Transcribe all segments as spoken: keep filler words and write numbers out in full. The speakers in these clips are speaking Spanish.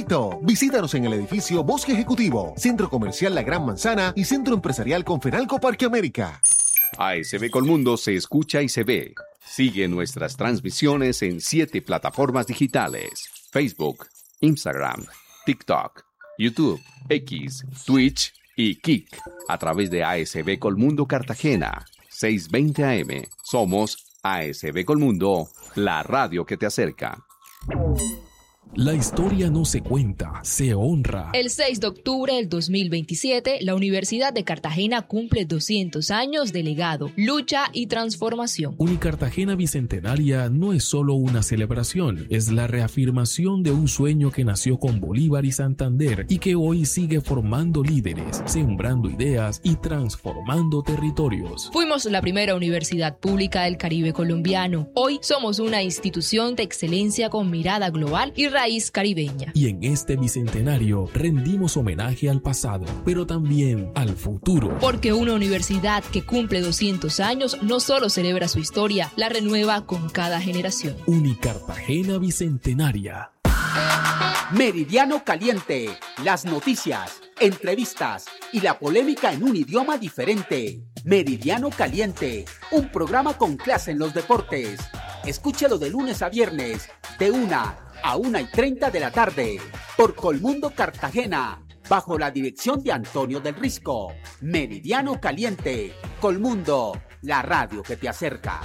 Correcto. Visítanos en el edificio Bosque Ejecutivo, Centro Comercial La Gran Manzana y Centro Empresarial Confenalco Parque América. A S B Colmundo se escucha y se ve. Sigue nuestras transmisiones en siete plataformas digitales: Facebook, Instagram, TikTok, YouTube, X, Twitch y Kick, a través de A S B Colmundo Cartagena, seiscientos veinte A M. Somos A S B Colmundo, la radio que te acerca. La historia no se cuenta, se honra. El seis de octubre del dos mil veintisiete, la Universidad de Cartagena cumple doscientos años de legado, lucha y transformación. Unicartagena Bicentenaria no es solo una celebración, es la reafirmación de un sueño que nació con Bolívar y Santander y que hoy sigue formando líderes, sembrando ideas y transformando territorios. Fuimos la primera universidad pública del Caribe colombiano. Hoy somos una institución de excelencia con mirada global y raíz caribeña. Y en este bicentenario rendimos homenaje al pasado, pero también al futuro. Porque una universidad que cumple doscientos años no solo celebra su historia, la renueva con cada generación. Unicartagena Bicentenaria. Meridiano Caliente, las noticias, entrevistas y la polémica en un idioma diferente. Meridiano Caliente, un programa con clase en los deportes. Escúchalo de lunes a viernes, de una a una y treinta de la tarde, por Colmundo Cartagena, bajo la dirección de Antonio del Risco. Meridiano Caliente, Colmundo, la radio que te acerca.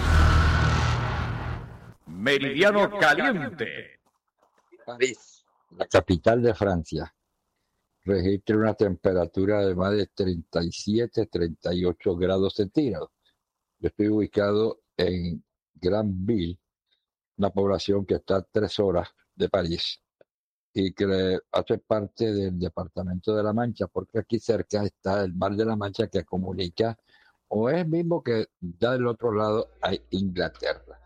Meridiano Caliente. París, la capital de Francia, registra una temperatura de más de treinta y siete, treinta y ocho grados centígrados. Yo estoy ubicado en Granville, una población que está a tres horas de París y que hace parte del departamento de La Mancha, porque aquí cerca está el Mar de la Mancha que comunica, o es mismo que ya del otro lado hay Inglaterra.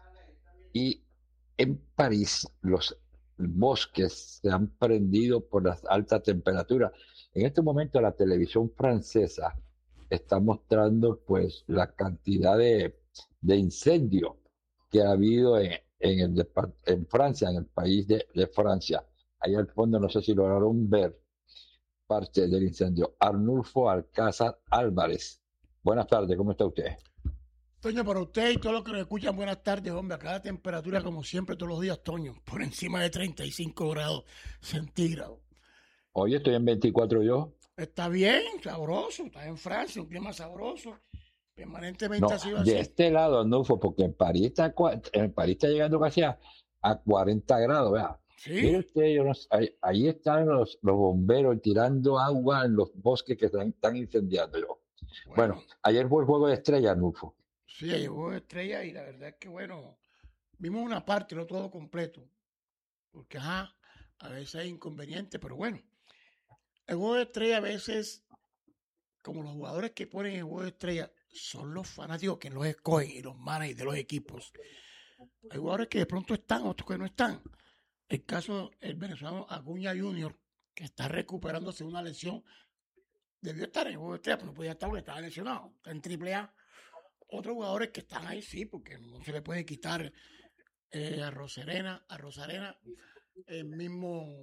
Y en París los bosques se han prendido por las altas temperaturas. En este momento la televisión francesa está mostrando pues la cantidad de, de incendios que ha habido en, en, el, en Francia, en el país de, de Francia. Ahí al fondo, no sé si lograron ver parte del incendio. Arnulfo Alcázar Álvarez. Buenas tardes, ¿cómo está usted? Toño, para usted y todos los que nos escuchan, buenas tardes, hombre. Acá la temperatura, como siempre, todos los días, Toño, por encima de treinta y cinco grados centígrados. Hoy estoy en veinticuatro yo. Está bien, sabroso, está en Francia, un clima sabroso. Permanentemente no, ha sido de así. este lado, Arnulfo, porque en París está, en París está llegando casi a, a cuarenta grados, vea. ¿Sí? Mire usted, yo no, ahí, ahí están los, los bomberos tirando agua en los bosques que están, están incendiando. Bueno. bueno, ayer fue el juego de estrella, Arnulfo. Sí, ayer fue de estrella y la verdad es que, bueno, vimos una parte, no todo completo. Porque, ajá, a veces hay inconvenientes, pero bueno. El juego de estrella a veces, como los jugadores que ponen el juego de estrella son los fanáticos que los escogen y los managers de los equipos. Hay jugadores que de pronto están, otros que no están. El caso del venezolano Acuña junior, que está recuperándose de una lesión, debió estar en el juego de estrella, pero no podía estar porque estaba lesionado, está en triple A. Otros jugadores que están ahí sí, porque no se le puede quitar eh, a Rosarena, a Rosarena, el mismo,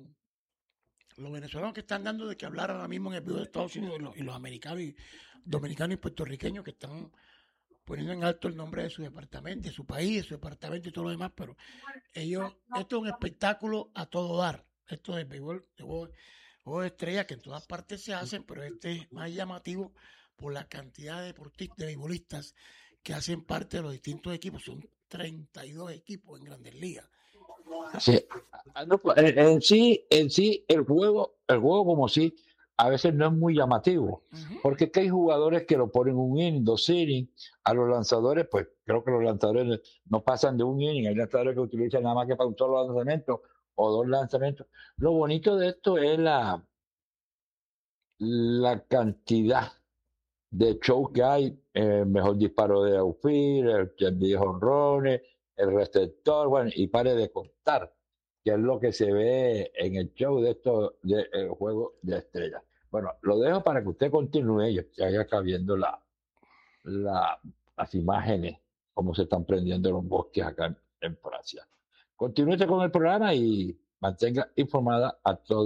los venezolanos que están dando de que hablar ahora mismo en el video de Estados Unidos y los, y los americanos y dominicanos y puertorriqueños que están poniendo en alto el nombre de su departamento, de su país, de su departamento y todo lo demás, pero ellos, esto es un espectáculo a todo dar. Esto es béisbol, de juego, juego de estrella que en todas partes se hacen, pero este es más llamativo por la cantidad de deportistas, de beisbolistas que hacen parte de los distintos equipos. Son treinta y dos equipos en Grandes Ligas. Sí. En, en sí, en sí, el juego, el juego como sí, a veces no es muy llamativo, uh-huh. porque es que hay jugadores que lo ponen un inning, dos innings, a los lanzadores, pues creo que los lanzadores no pasan de un inning, hay lanzadores que utilizan nada más que para un solo lanzamiento o dos lanzamientos. Lo bonito de esto es la, la cantidad de show que hay, el mejor disparo de outfield, el que envía jonrones, el receptor, bueno, y pare de contar, que es lo que se ve en el show de estos de, de juego de estrellas. Bueno, lo dejo para que usted continúe, yo estoy acá viendo la, la, las imágenes, cómo se están prendiendo los bosques acá en, en Francia. Continúe con el programa y mantenga informada a todos.